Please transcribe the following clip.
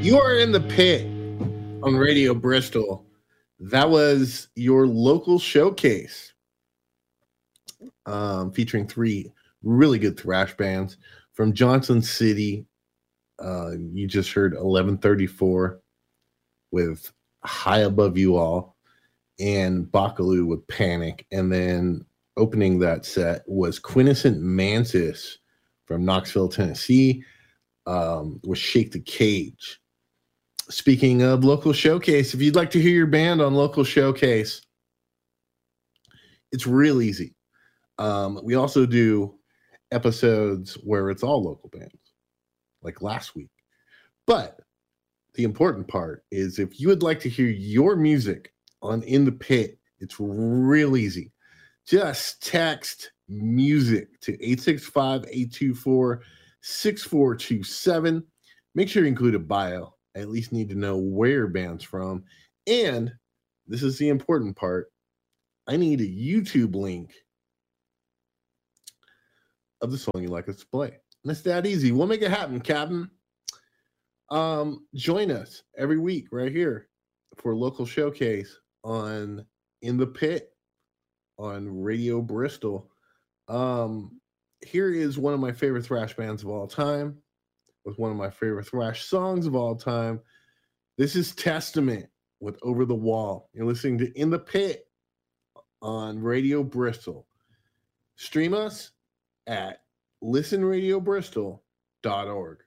You are in the pit on Radio Bristol. That was your local showcase, featuring three really good thrash bands from Johnson City. You just heard 1134 with High Above You All and Bakaloo with Panic. And then opening that set was Quintessent Mantis from Knoxville, Tennessee, with Shake the Cage. Speaking of local showcase, if you'd like to hear your band on local showcase, it's real easy. We also do episodes where it's all local bands, like last week. But the important part is if you would like to hear your music on In the Pit, it's real easy. Just text music to 865-824-6427. Make sure you include a bio. I at least need to know where your band's from. And this is the important part. I need a YouTube link of the song you like us to play. And it's that easy. We'll make it happen, Captain. Join us every week right here for a local showcase on In the Pit on Radio Bristol. Here is one of my favorite thrash bands of all time, with one of my favorite thrash songs of all time. This is Testament with Over the Wall. You're listening to In the Pit on Radio Bristol. Stream us at listenradiobristol.org.